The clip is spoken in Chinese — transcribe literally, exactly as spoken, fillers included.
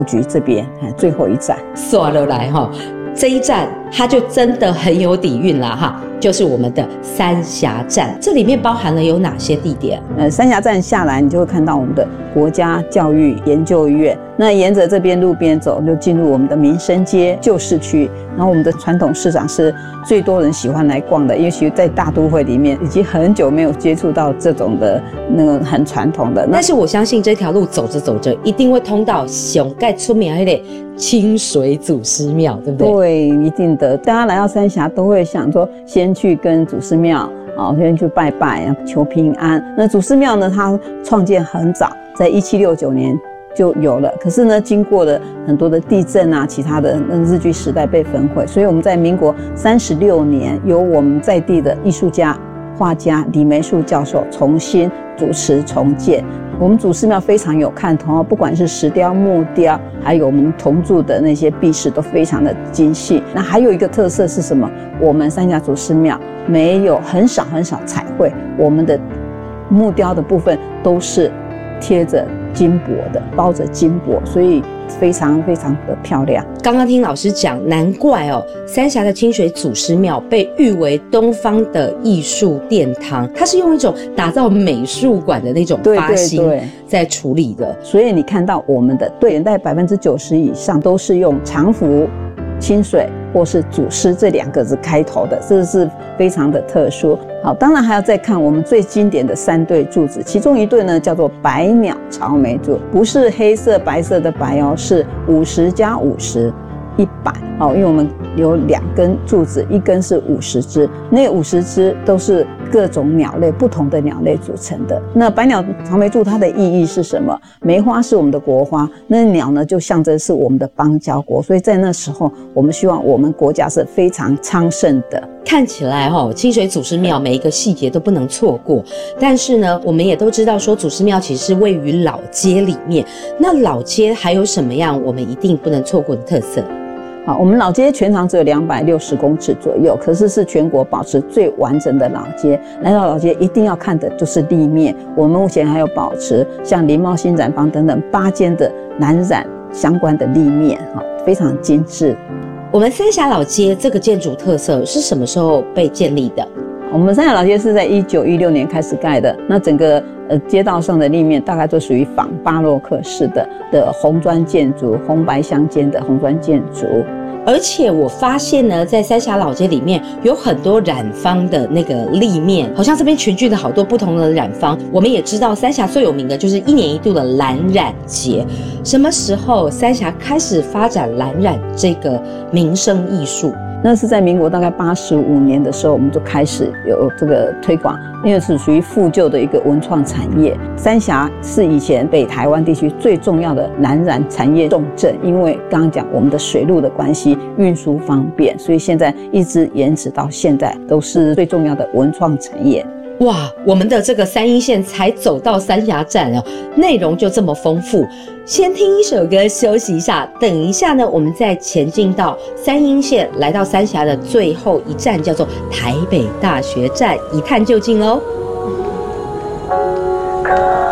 局这边最后一站。 刷了来哈，这一站它就真的很有底蕴啦哈，就是我们的三峡站。这里面包含了有哪些地点？ 呃，三峡站下来，你就会看到我们的国家教育研究院。那沿着这边路边走，就进入我们的民生街旧市区。然后我们的传统市场是最多人喜欢来逛的，也许在大都会里面已经很久没有接触到这种的那个很传统的。 但是我相信这条路走着走着，一定会通到上盖出名那个清水祖师庙，对不对？ 对，一定的。大家来到三峡都会想说，先去跟祖师庙啊，先去拜拜，求平安。那祖师庙呢，它创建很早，在一七六九年就有了。可是呢，经过了很多的地震啊，其他的日据时代被焚毁，所以我们在民国三十六年，由我们在地的艺术家、画家李梅树教授重新主持重建。我们祖师庙非常有看头哦，不管是石雕、木雕，还有我们铜铸的那些壁饰都非常的精细。那还有一个特色是什么？我们三峡祖师庙没有很少很少彩绘，我们的木雕的部分都是贴着金箔的，包着金箔，所以非常非常的漂亮。 刚刚听老师讲，难怪哦，三峡的清水祖师庙被誉为东方的艺术殿堂，它是用一种打造美术馆的那种发心在处理的。 所以你看到我们的对联，大概百分之九十以上都是用常福、清水或是祖师这两个字开头的，这是非常的特殊。好，当然还要再看我们最经典的三对柱子，其中一对呢叫做百鸟朝眉柱，不是黑色白色的白哦，是五十加五十，一百哦，因为我们有两根柱子，一根是五十只，那五十只都是各种鸟类，不同的鸟类组成的。那百鸟朝眉柱它的意义是什么？梅花是我们的国花，那鸟呢就象征是我们的邦交国，所以在那时候我们希望我们国家是非常昌盛的。 看起来哦，清水祖师庙每一个细节都不能错过，但是呢，我们也都知道说祖师庙其实是位于老街里面。那老街还有什么样我们一定不能错过的特色？ 好，我们老街全长只有两百六十公尺左右，可是是全国保持最完整的老街。来到老街一定要看的就是立面，我们目前还有保持像林茂新染坊等等八间的蓝染相关的立面，非常精致。 我们三峡老街这个建筑特色是什么时候被建立的？ 我们三峡老街是在一九一六年开始盖的，那整个呃街道上的立面大概都属于仿巴洛克式的的红砖建筑，红白相间的红砖建筑。 而且我发现呢，在三峡老街里面有很多染坊的那个立面，好像这边群聚了好多不同的染坊。我们也知道三峡最有名的就是一年一度的蓝染节。什么时候三峡开始发展蓝染这个民生艺术？ 那是在民国大概八十五年的时候，我们就开始有这个推广，因为是属于复旧的一个文创产业。三峡是以前北台湾地区最重要的蓝染产业重镇，因为刚刚讲我们的水路的关系，运输方便，所以现在一直延迟到现在都是最重要的文创产业。 哇，我们的这个三鶯线才走到三峡站哦，内容就这么丰富。先听一首歌休息一下，等一下呢，我们再前进到三鶯线，来到三峡的最后一站，叫做台北大学站，一探究竟喽。